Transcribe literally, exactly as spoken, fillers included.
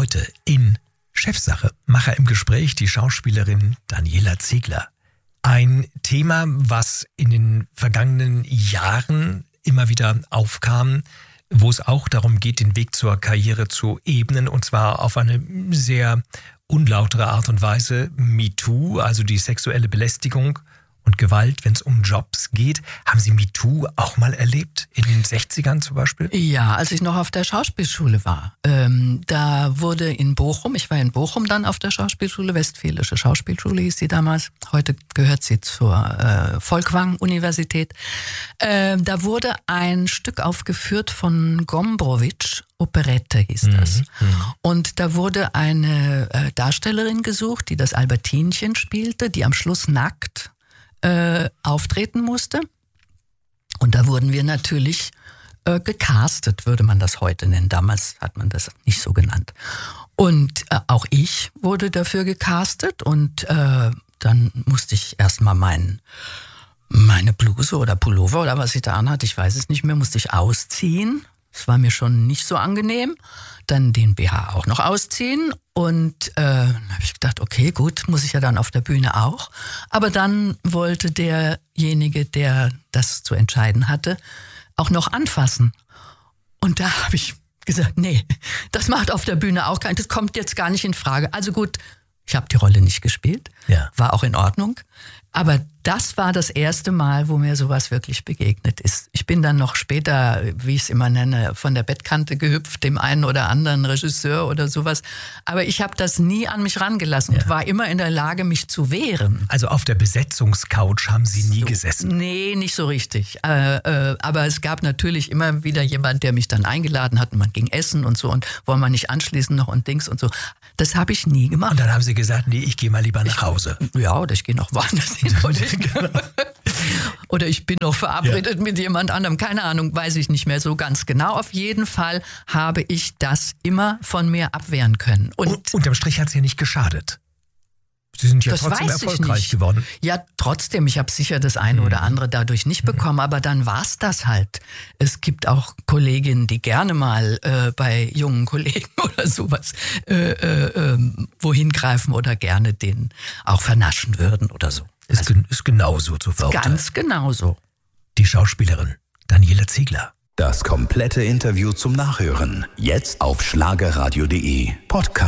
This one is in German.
Heute in Chefsache, Macher im Gespräch, die Schauspielerin Daniela Ziegler. Ein Thema, was in den vergangenen Jahren immer wieder aufkam, wo es auch darum geht, den Weg zur Karriere zu ebnen, und zwar auf eine sehr unlautere Art und Weise. MeToo, also die sexuelle Belästigung und Gewalt, wenn es um Jobs geht. Haben Sie MeToo auch mal erlebt? In den sechzigern zum Beispiel? Ja, als ich noch auf der Schauspielschule war. Ähm, da wurde in Bochum, ich war in Bochum dann auf der Schauspielschule, Westfälische Schauspielschule hieß sie damals. Heute gehört sie zur äh, Folkwang-Universität. Äh, da wurde ein Stück aufgeführt von Gombrowicz, Operette hieß das. Mhm, und da wurde eine äh, Darstellerin gesucht, die das Albertinchen spielte, die am Schluss nackt Äh, auftreten musste. Und da wurden wir natürlich äh, gecastet, würde man das heute nennen. Damals hat man das nicht so genannt. Und äh, auch ich wurde dafür gecastet und äh, dann musste ich erstmal meinen meine Bluse oder Pullover oder was ich da anhatte, ich weiß es nicht mehr, musste ich ausziehen. Das war mir schon nicht so angenehm. Dann den B H auch noch ausziehen. Und äh, dann habe ich gedacht, okay, gut, muss ich ja dann auf der Bühne auch. Aber dann wollte derjenige, der das zu entscheiden hatte, auch noch anfassen. Und da habe ich gesagt, nee, das macht auf der Bühne auch keinen, das kommt jetzt gar nicht in Frage. Also gut, ich habe die Rolle nicht gespielt, ja. War auch in Ordnung. Aber das war das erste Mal, wo mir sowas wirklich begegnet ist. Ich bin dann noch später, wie ich es immer nenne, von der Bettkante gehüpft, dem einen oder anderen Regisseur oder sowas. Aber ich habe das nie an mich rangelassen, ja. Und war immer in der Lage, mich zu wehren. Also auf der Besetzungscouch haben Sie nie so, gesessen? Nee, nicht so richtig. Äh, äh, aber es gab natürlich immer wieder jemand, der mich dann eingeladen hat und man ging essen und so und wollen wir nicht anschließen noch und Dings und so. Das habe ich nie gemacht. Und dann haben Sie gesagt, nee, ich gehe mal lieber nach Hause. Ich, ja, oder ich gehe noch woanders hin. Oder ich, oder ich bin noch verabredet ja. mit jemand anderem. Keine Ahnung, weiß ich nicht mehr so ganz genau. Auf jeden Fall habe ich das immer von mir abwehren können. Und, und unterm Strich hat es ja nicht geschadet. Sie sind ja das trotzdem weiß erfolgreich ich nicht. geworden. Ja, trotzdem. Ich habe sicher das eine mhm. oder andere dadurch nicht bekommen, aber dann war's das halt. Es gibt auch Kolleginnen, die gerne mal äh, bei jungen Kollegen oder sowas äh, äh, äh, wohin greifen oder gerne den auch vernaschen würden oder so. Ist, also, gen- ist genauso zu verurteilen. Ganz genauso. Die Schauspielerin Daniela Ziegler. Das komplette Interview zum Nachhören. Jetzt auf schlagerradio punkt de Podcast.